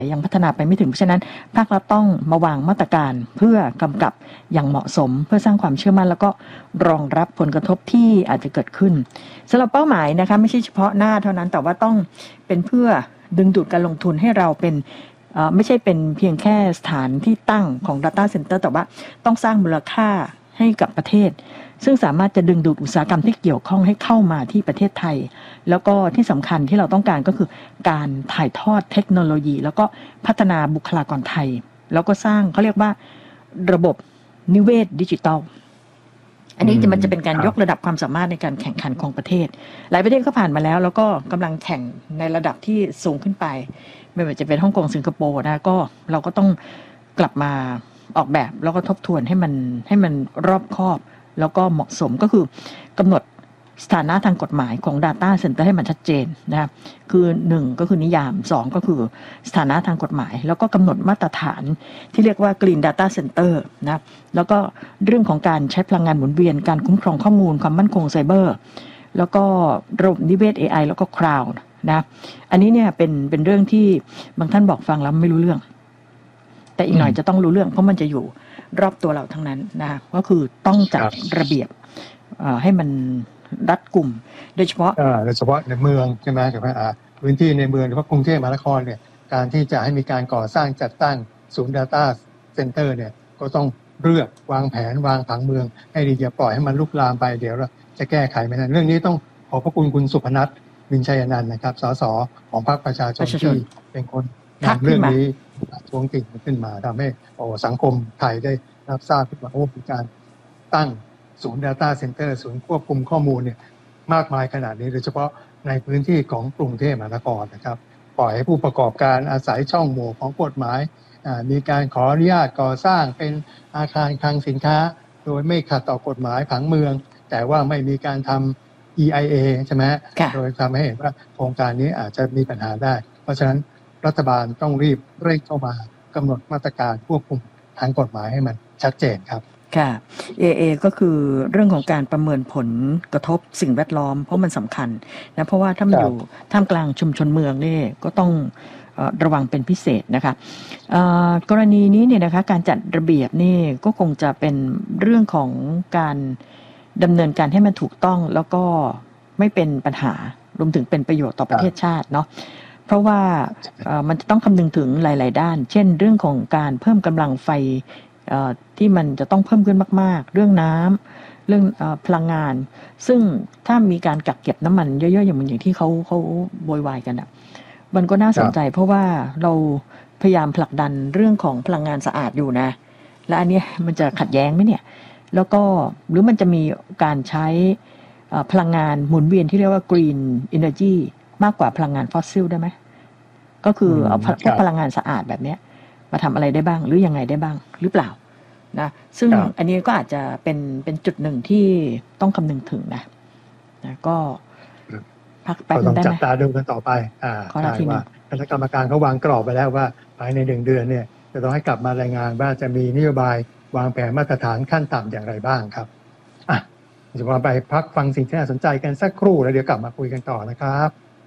ยังพัฒนาไปไม่ถึงเพราะฉะนั้นภาครัฐต้องมาวางมาตรการเพื่อกำกับอย่างเหมาะสมเพื่อสร้างความเชื่อมั่นแล้วก็รองรับผลกระทบที่อาจจะเกิดขึ้นสำหรับเป้าหมายนะคะไม่ใช่เฉพาะหน้าเท่านั้นแต่ว่าต้องเป็นเพื่อดึงดูดการลงทุนให้เราเป็นไม่ใช่เป็นเพียงแค่สถานที่ตั้งของ Data Center แต่ว่าต้องสร้างมูลค่าให้กับประเทศซึ่งสามารถจะดึงดูดอุตสาหกรรมที่เกี่ยวข้องให้เข้ามาที่ประเทศไทยแล้วก็ที่สำคัญที่เราต้องการก็คือการถ่ายทอดเทคโนโลยีแล้วก็พัฒนาบุคลากรไทยแล้วก็สร้างเขาเรียกว่าระบบนิเวศดิจิทัลอันนี้มันจะเป็นการยกระดับความสามารถในการแข่งขันของประเทศหลายประเทศก็ผ่านมาแล้วแล้วก็กำลังแข่งในระดับที่สูงขึ้นไปไม่ว่าจะเป็นฮ่องกงสิงคโปร์นะก็เราก็ต้องกลับมาออกแบบแล้วก็ทบทวนให้มันรอบคอบแล้วก็เหมาะสมก็คือกำหนดสถานะทางกฎหมายของ Data Center ให้มันชัดเจนนะครับคือ1ก็คือนิยาม2ก็คือสถานะทางกฎหมายแล้วก็กำหนดมาตรฐานที่เรียกว่า Green Data Center นะแล้วก็เรื่องของการใช้พลังงานหมุนเวียนการคุ้มครองข้อมูลความมั่นคงไซเบอร์แล้วก็ระบบนิเวศ AI แล้วก็ Cloud นะอันนี้เนี่ยเป็นเรื่องที่บางท่านบอกฟังแล้วไม่รู้เรื่องแต่อีกหน่อยจะต้องรู้เรื่องเพราะมันจะอยู่รอบตัวเราทั้งนั้นนะก็คือต้องจัดระเบียบให้มันรัดกุมโดยเฉพาะในเมืองใช่ไหมครับพื้นที่ในเมืองหรือว่ากรุงเทพมหานครเนี่ยการที่จะให้มีการก่อสร้างจัดตั้งศูนย์ Data Center เนี่ยก็ต้องเลือกวางแผนวางผังเมืองให้ดีอย่าปล่อยให้มันลุกลามไปเดี๋ยวเราจะแก้ไขไม่ทันเรื่องนี้ต้องขอบพระคุณคุณสุพนัทวินชัยนันท์นะครับสสของพรรคประชาชนที่เป็นคนนำเรื่องนี้ทวงติ่งขึ้นมาทำให้สังคมไทยได้รับทราบขึ้นว่ามีการตั้งศูนย์ Data Center ศูนย์ควบคุมข้อมูลเนี่ยมากมายขนาดนี้โดยเฉพาะในพื้นที่ของกรุงเทพมหานครนะครับปล่อยให้ผู้ประกอบการอาศัยช่องโหว่ของกฎหมายมีการขออนุญาตก่อสร้างเป็นอาคารคลังสินค้าโดยไม่ขัดต่อกฎหมายผังเมืองแต่ว่าไม่มีการทำ EIA ใช่ไหมโดยทำให้เห็นว่าโครงการนี้อาจจะมีปัญหาได้เพราะฉะนั้นรัฐบาลต้องรีบเร่งเข้ามากำหนดมาตรการควบคุมทางกฎหมายให้มันชัดเจนครับค่ะ AA ก็คือเรื่องของการประเมินผลกระทบสิ่งแวดล้อมเพราะมันสำคัญนะเพราะว่าถ้ามันอยู่ท่ามกลางชุมชนเมืองนี่ก็ต้องระวังเป็นพิเศษนะคะกรณีนี้เนี่ยนะคะการจัดระเบียบนี่ก็คงจะเป็นเรื่องของการดำเนินการให้มันถูกต้องแล้วก็ไม่เป็นปัญหารวมถึงเป็นประโยชน์ต่อประเทศชาติเนาะเพราะว่ามันจะต้องคำนึงถึงหลายๆด้านเช่นเรื่องของการเพิ่มกำลังไฟที่มันจะต้องเพิ่มขึ้นมากๆเรื่องน้ำเรื่องพลังงานซึ่งถ้ามีการกักเก็บน้ำมันเยอะๆอย่างที่เขาโวยวายกันอ่ะมันก็น่าสนใจเพราะว่าเราพยายามผลักดันเรื่องของพลังงานสะอาดอยู่นะและอันนี้มันจะขัดแย้งไหมเนี่ยแล้วก็หรือมันจะมีการใช้พลังงานหมุนเวียนที่เรียกว่า Green Energy มากกว่าพลังงานฟอสซิลได้ไหมก็คือเอาพวกพลังงานสะอาดแบบนี้มาทำอะไรได้บ้างหรือยังไงได้บ้างหรือเปล่านะซึ่งอันนี้ก็อาจจะเป็นจุดหนึ่งที่ต้องคำนึงถึงนะก็พักแป๊บนึงได้ไหมต้องจับตาดูกันต่อไปใช่ว่าคณะกรรมการเขาวางกรอบไปแล้วว่าภายใน1 เดือนเนี่ยจะต้องให้กลับมารายงานว่าจะมีนโยบายวางแผนมาตรฐานขั้นต่ำอย่างไรบ้างครับจะมาไปพักฟังสิ่งที่น่าสนใจกันสักครู่แล้วเดี๋ยวกลับมาคุยกันต่อนะครับ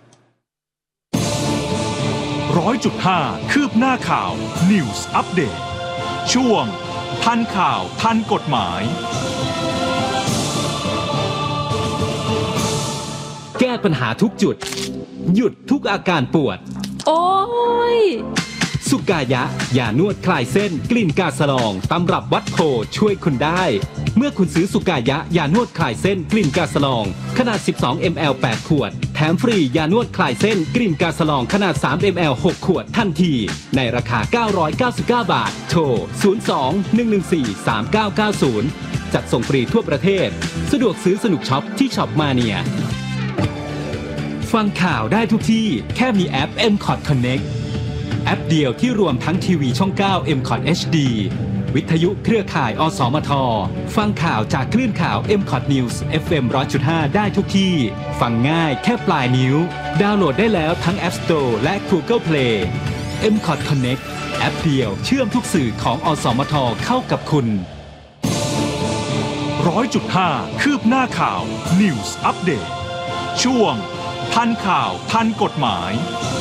100.5 คืบหน้าข่าว News Update ช่วงทันข่าวทันกฎหมายแก้ปัญหาทุกจุดหยุดทุกอาการปวดโอ้ยสุกายะยานวดคลายเส้นกลิ่นกาสลองตำรับวัดโพช่วยคุณได้เมื่อคุณซื้อสุกายะยานวดคลายเส้นกลิ่นกาสลองขนาด12 ml 8 ขวดแถมฟรียานวดคลายเส้นกลิ่นกาสลองขนาด3 ml 6 ขวดทันทีในราคา999 บาทโทร02-114-3990จัดส่งฟรีทั่วประเทศสะดวกซื้อสนุกช็อปที่ช็อปมาเนียฟังข่าวได้ทุกที่แค่มีแอป MCOT Connect แอปเดียวที่รวมทั้งทีวีช่อง 9 MCOT HD วิทยุเครือข่ายอสมทฟังข่าวจากคลื่นข่าว MCOT News FM 100.5 ได้ทุกที่ฟังง่ายแค่ปลายนิ้วดาวน์โหลดได้แล้วทั้ง App Store และ Google Play MCOT Connect แอปเดียวเชื่อมทุกสื่อของอสมทเข้ากับคุณ 100.5 คืบหน้าข่าว News Update ช่วงทันข่าวทันกฎหมาย